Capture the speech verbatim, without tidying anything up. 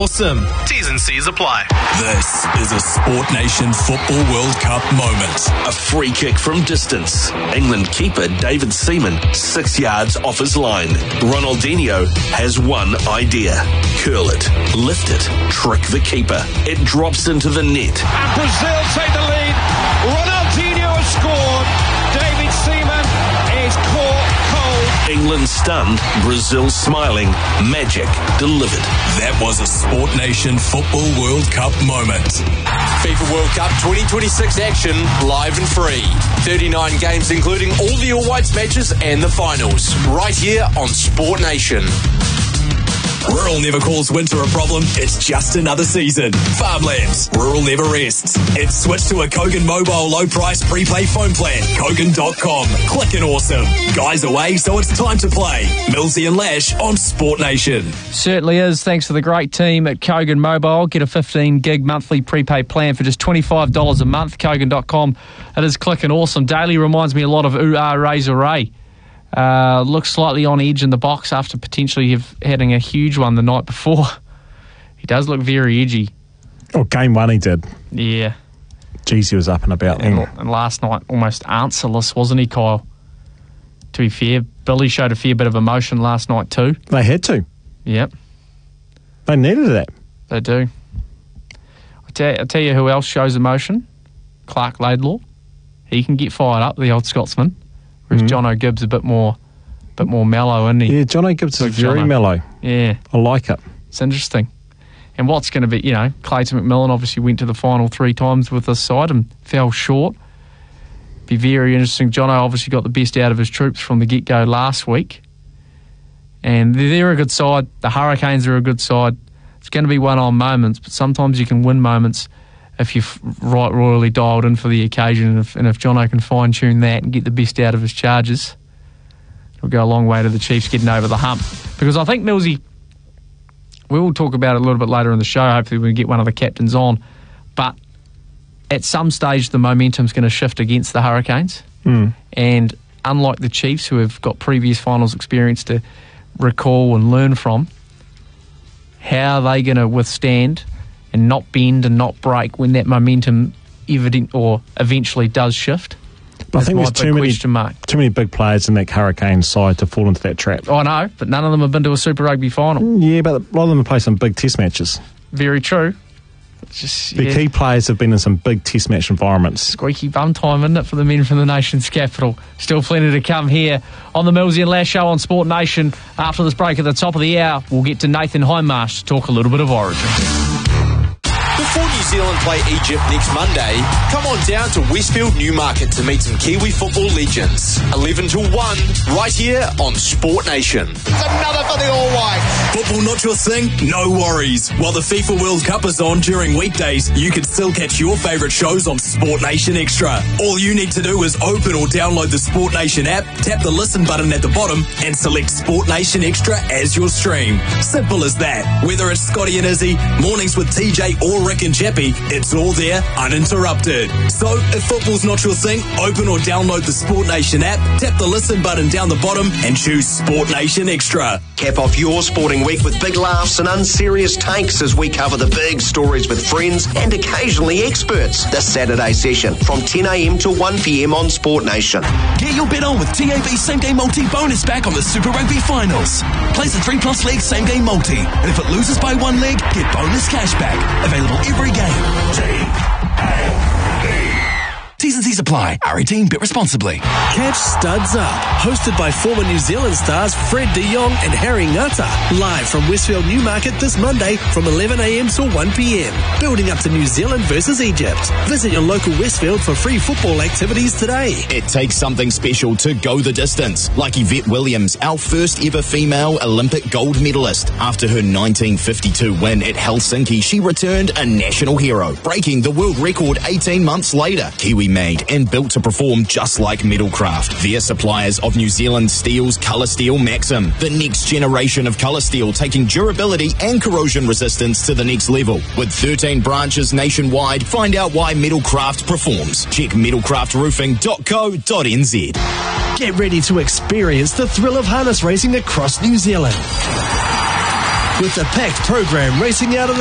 Awesome. T's and C's apply. This is a Sport Nation Football World Cup moment. A free kick from distance. England keeper David Seaman, six yards off his line. Ronaldinho has one idea. Curl it, lift it, trick the keeper. It drops into the net. And Brazil take the lead. Ronaldinho has scored. David Seaman is caught cold. England stunned, Brazil smiling. Magic delivered. That was a Sport Nation Football World Cup moment. FIFA World Cup twenty twenty-six action, live and free. thirty-nine games including all the All Whites matches and the finals. Right here on Sport Nation. Rural never calls winter a problem, it's just another season. Farmlands, Rural never rests. It's switched to a Kogan mobile low price prepay phone plan. Kogan dot com. Click and awesome. Guys away, so it's time to play. Millsy and Lash on Sport Nation. Certainly is. Thanks to the great team at Kogan Mobile. Get a fifteen gig monthly prepaid plan for just twenty-five dollars a month. Kogan dot com. It is Click and awesome. Daily reminds me a lot of Ooh Ah Razor Ray. Uh, looks slightly on edge in the box after potentially have, having a huge one the night before. He does look very edgy. Oh, game one he did. Yeah. Jeez, he was up and about and, then. And last night, almost answerless, wasn't he, Kyle? To be fair, Billy showed a fair bit of emotion last night too. They had to. Yep. They needed that. They do. I tell, I tell you who else shows emotion? Clark Laidlaw. He can get fired up, the old Scotsman. Whereas mm-hmm. Jono Gibbs a bit more bit more mellow, isn't he? Yeah, Jono Gibbs is very Jono. mellow. Yeah. I like it. It's interesting. And what's going to be, you know, Clayton McMillan obviously went to the final three times with this side and fell short. Be very interesting. Jono obviously got the best out of his troops from the get-go last week. And they're a good side. The Hurricanes are a good side. It's going to be one-on moments, but sometimes you can win moments if you're right royally dialed in for the occasion, and if, and if Jono can fine-tune that and get the best out of his charges, it'll go a long way to the Chiefs getting over the hump. Because I think, Millsy, we will talk about it a little bit later in the show, hopefully we can get one of the captains on, but at some stage the momentum's going to shift against the Hurricanes, mm. and unlike the Chiefs, who have got previous finals experience to recall and learn from, how are they going to withstand and not bend and not break when that momentum evident or eventually does shift? But I think there's too many, too many big players in that Hurricane side to fall into that trap. I know, but none of them have been to a Super Rugby final. Yeah, but a lot of them have played some big test matches. Very true. It's just, the yeah. key players have been in some big test match environments. Squeaky bum time, isn't it, for the men from the nation's capital? Still plenty to come here on the Millsy and Lash Show on Sport Nation. After this break at the top of the hour, we'll get to Nathan Hindmarsh to talk a little bit of Origin. Before New Zealand play Egypt next Monday, come on down to Westfield Newmarket to meet some Kiwi football legends. eleven to one, right here on Sport Nation. It's another for the All Whites. Football not your thing? No worries. While the FIFA World Cup is on during weekdays, you can still catch your favourite shows on Sport Nation Extra. All you need to do is open or download the Sport Nation app, tap the listen button at the bottom, and select Sport Nation Extra as your stream. Simple as that. Whether it's Scotty and Izzy, Mornings with T J or Rick and Chappie, it's all there uninterrupted. So if football's not your thing, open or download the Sport Nation app, tap the listen button down the bottom and choose Sport Nation Extra. Cap off your sporting week with big laughs and unserious takes as we cover the big stories with friends and occasionally experts. This Saturday session from ten a.m. to one p.m. on Sport Nation. Get your bet on with T A B Same Game Multi bonus back on the Super Rugby Finals. Place a three plus leg Same Game Multi, and if it loses by one leg, get bonus cash back. Available every game. T A B. T's and C's apply. R eighteen, bet responsibly. Catch Studs Up, hosted by former New Zealand stars Fred de Jong and Harry Ngata, live from Westfield Newmarket this Monday from eleven a.m. to one p.m. Building up to New Zealand versus Egypt. Visit your local Westfield for free football activities today. It takes something special to go the distance, like Yvette Williams, our first ever female Olympic gold medalist. After her nineteen fifty-two win at Helsinki, she returned a national hero, breaking the world record eighteen months later. Kiwi made and built to perform just like Metalcraft. They're suppliers of New Zealand Steel's Colour Steel Maxim, the next generation of colour steel, taking durability and corrosion resistance to the next level. With thirteen branches nationwide, find out why Metalcraft performs. Check metalcraft roofing dot co dot n z. Get ready to experience the thrill of harness racing across New Zealand. With the packed program racing out of the